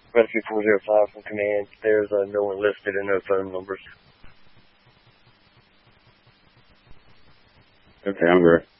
Rescue 405 from command. There's no one listed and no phone numbers. Okay, I'm here.